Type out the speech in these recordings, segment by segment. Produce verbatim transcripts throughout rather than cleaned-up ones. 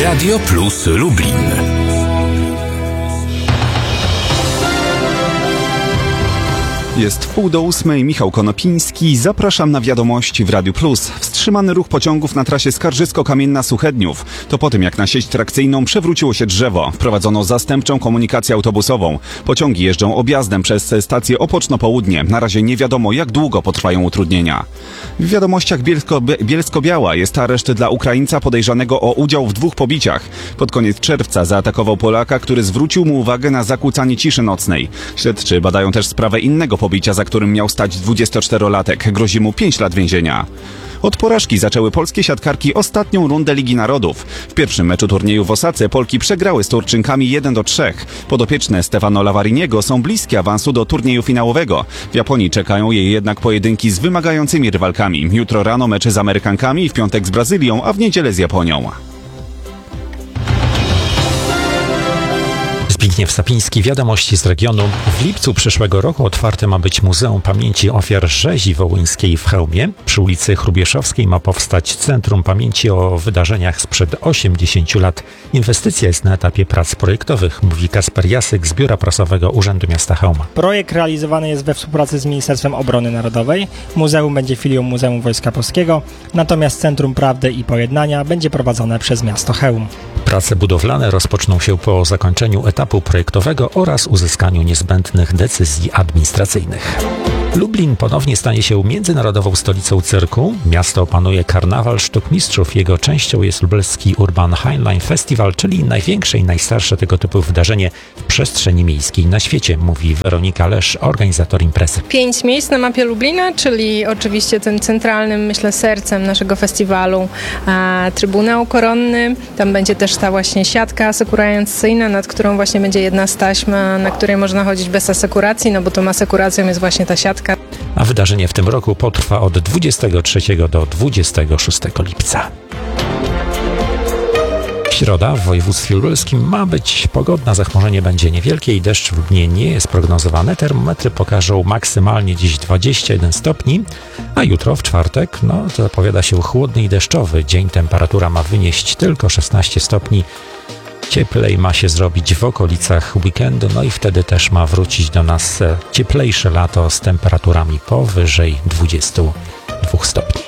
Radio Plus Lublin. Jest wpół do ósmej, Michał Konopiński. Zapraszam na wiadomości w Radiu Plus. Wstrzymany ruch pociągów na trasie Skarżysko-Kamienna-Suchedniów. To po tym, jak na sieć trakcyjną przewróciło się drzewo. Wprowadzono zastępczą komunikację autobusową. Pociągi jeżdżą objazdem przez stację Opoczno-Południe. Na razie nie wiadomo, jak długo potrwają utrudnienia. W wiadomościach Bielsko- Bielsko-Biała jest areszt dla Ukraińca podejrzanego o udział w dwóch pobiciach. Pod koniec czerwca zaatakował Polaka, który zwrócił mu uwagę na zakłócanie ciszy nocnej. Śledczy badają też sprawę innego pobicia, za którym miał stać dwudziestoczterolatek. Grozi mu pięć lat więzienia. Od porażki zaczęły polskie siatkarki ostatnią rundę Ligi Narodów. W pierwszym meczu turnieju w Osace Polki przegrały z Turczynkami jeden do trzech. Podopieczne Stefano Lavariniego są bliskie awansu do turnieju finałowego. W Japonii czekają jej jednak pojedynki z wymagającymi rywalkami. Jutro rano mecze z Amerykankami, w piątek z Brazylią, a w niedzielę z Japonią. Zbigniew Sapiński, wiadomości z regionu. W lipcu przyszłego roku otwarte ma być Muzeum Pamięci Ofiar Rzezi Wołyńskiej w Chełmie. Przy ulicy Chrubieszowskiej ma powstać Centrum Pamięci o wydarzeniach sprzed osiemdziesięciu lat. Inwestycja jest na etapie prac projektowych, mówi Kasper Jasyk z Biura Prasowego Urzędu Miasta Chełma. Projekt realizowany jest we współpracy z Ministerstwem Obrony Narodowej. Muzeum będzie filią Muzeum Wojska Polskiego, natomiast Centrum Prawdy i Pojednania będzie prowadzone przez miasto Chełm. Prace budowlane rozpoczną się po zakończeniu etapu projektowego oraz uzyskaniu niezbędnych decyzji administracyjnych. Lublin ponownie stanie się międzynarodową stolicą cyrku. Miasto opanuje karnawal sztuk mistrzów. Jego częścią jest lubelski Urban Highline Festival, czyli największe i najstarsze tego typu wydarzenie w przestrzeni miejskiej na świecie, mówi Weronika Lesz, organizator imprezy. Pięć miejsc na mapie Lublina, czyli oczywiście tym centralnym, myślę, sercem naszego festiwalu a, Trybunał Koronny. Tam będzie też ta właśnie siatka asekuracyjna, nad którą właśnie będzie jedna z taśm, na której można chodzić bez asekuracji, no bo tą asekuracją jest właśnie ta siatka. A wydarzenie w tym roku potrwa od dwudziestego trzeciego do dwudziestego szóstego lipca. Środa w województwie lubelskim ma być pogodna, zachmurzenie będzie niewielkie i deszcz w Lublinie nie jest prognozowane. Termometry pokażą maksymalnie dziś dwadzieścia jeden stopni, a jutro w czwartek no, zapowiada się chłodny i deszczowy dzień. Temperatura ma wynieść tylko szesnaście stopni. Cieplej ma się zrobić w okolicach weekendu, no i wtedy też ma wrócić do nas cieplejsze lato z temperaturami powyżej dwudziestu dwóch stopni.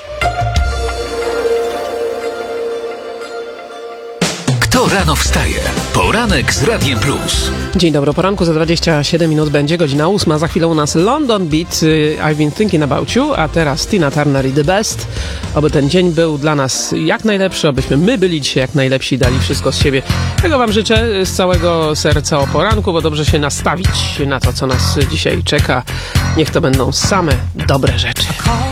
Kto rano wstaje? Poranek z Radiem Plus. Dzień dobry, poranku za dwadzieścia siedem minut będzie godzina ósma. Za chwilę u nas London Beat, I've been thinking about you, a teraz Tina Turner i The Best. Oby ten dzień był dla nas jak najlepszy, abyśmy my byli dzisiaj jak najlepsi, dali wszystko z siebie. Tego wam życzę z całego serca o poranku, bo dobrze się nastawić na to, co nas dzisiaj czeka. Niech to będą same dobre rzeczy.